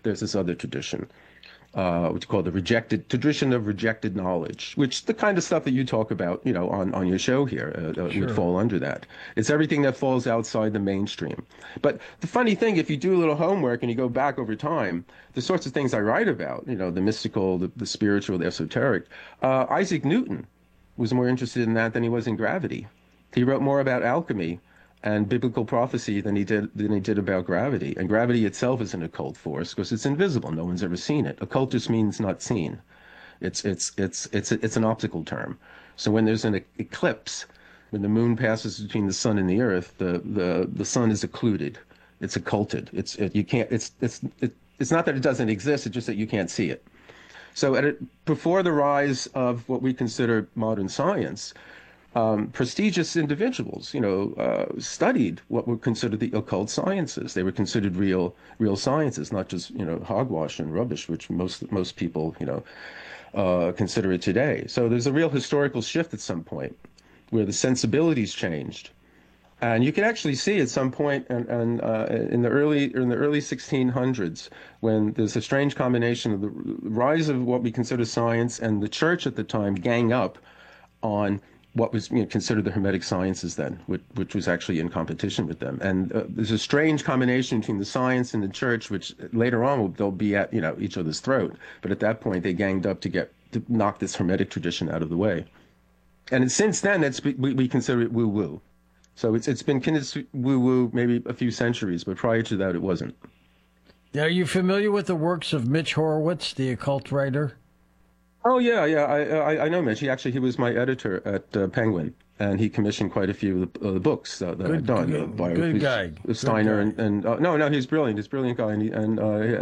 there's this other tradition, what you call the tradition of rejected knowledge, which the kind of stuff that you talk about, on your show here would fall under that. It's everything that falls outside the mainstream. But the funny thing, if you do a little homework and you go back over time, the sorts of things I write about, the mystical, the spiritual, the esoteric, Isaac Newton was more interested in that than he was in gravity. He wrote more about alchemy and biblical prophecy than he did about gravity. And gravity itself is an occult force because it's invisible. No one's ever seen it. Occult just means not seen. It's an optical term. So when there's an eclipse, when the moon passes between the sun and the earth, the sun is occluded. It's occulted. It's not that it doesn't exist. It's just that you can't see it. So before the rise of what we consider modern science, prestigious individuals, studied what were considered the occult sciences. They were considered real sciences, not just, hogwash and rubbish, which most people, consider it today. So there's a real historical shift at some point where the sensibilities changed. And you can actually see at some point in the early 1600s, when there's a strange combination of the rise of what we consider science and the church at the time gang up on what was considered the Hermetic sciences then, which was actually in competition with them. And there's a strange combination between the science and the church, which later on they'll be at each other's throat. But at that point, they ganged up to knock this Hermetic tradition out of the way. And since then, we consider it woo-woo. So it's been considered woo-woo maybe a few centuries, but prior to that, it wasn't. Are you familiar with the works of Mitch Horowitz, the occult writer? Oh, yeah. I know Mitch. He was my editor at Penguin, and he commissioned quite a few of the books that I've done. Good guy. Steiner and no, he's brilliant. He's a brilliant guy, and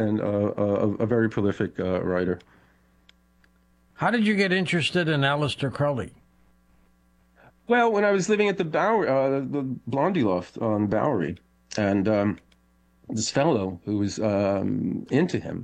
a very prolific writer. How did you get interested in Aleister Crowley? Well, when I was living at the Blondie Loft on Bowery, and this fellow who was into him,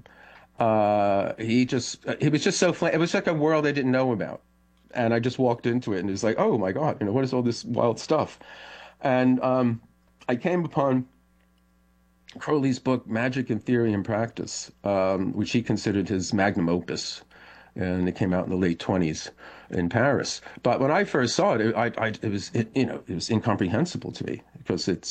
he was just so it was like a world I didn't know about, and I just walked into it and it was like, oh my God, what is all this wild stuff? And I came upon Crowley's book Magic in Theory and Practice, which he considered his magnum opus, and it came out in the late 1920s in Paris. But when I first saw it, it was incomprehensible to me, because it's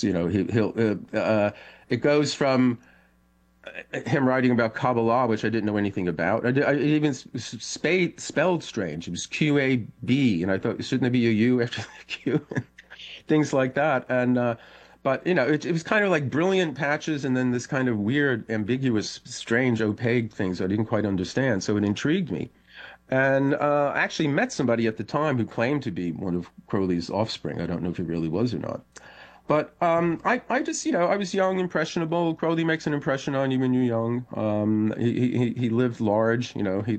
it goes from him writing about Kabbalah, which I didn't know anything about. I even spelled strange. It was QAB, and I thought, shouldn't there be a U after the Q? Things like that. And but it was kind of like brilliant patches, and then this kind of weird, ambiguous, strange, opaque things I didn't quite understand. So it intrigued me. And I actually met somebody at the time who claimed to be one of Crowley's offspring. I don't know if he really was or not. But I just, I was young, impressionable. Crowley makes an impression on you when you're young. He lived large, a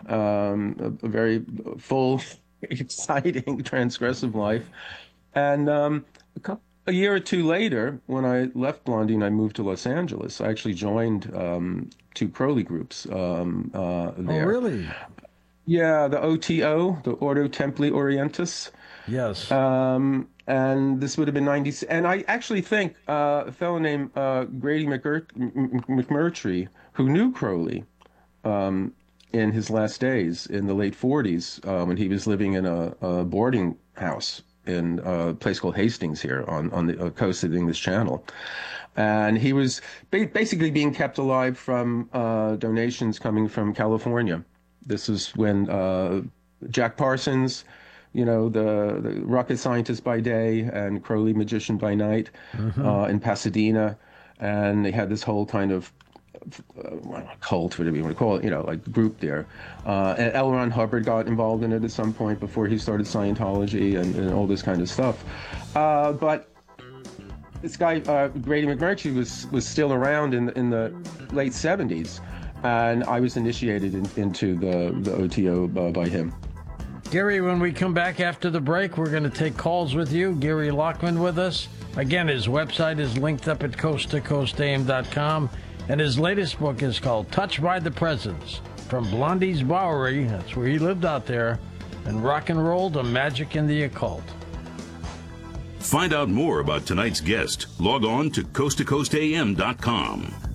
very full, exciting, transgressive life. And a year or two later, when I left Blondie and I moved to Los Angeles, I actually joined two Crowley groups there. Oh, really? Yeah, the OTO, the Ordo Templi Orientis. Yes. And this would have been 90s. And I actually think a fellow named Grady McMurtry, who knew Crowley in his last days in the late 40s, when he was living in a boarding house in a place called Hastings here on the coast of the English Channel. And he was basically being kept alive from donations coming from California. This is when Jack Parsons, the rocket scientist by day and Crowley magician by night, in Pasadena. And they had this whole kind of cult, whatever you want to call it, like group there. And L. Ron Hubbard got involved in it at some point before he started Scientology and all this kind of stuff. But this guy, Grady McMurtry, was still around in the late 70s. And I was initiated into the OTO by him. Gary, when we come back after the break, we're going to take calls with you. Gary Lockman with us. Again, his website is linked up at coasttocoastam.com, and his latest book is called Touched by the Presence, From Blondie's Bowery, that's where he lived out there, and rock and roll to magic and the occult. Find out more about tonight's guest. Log on to coasttocoastam.com.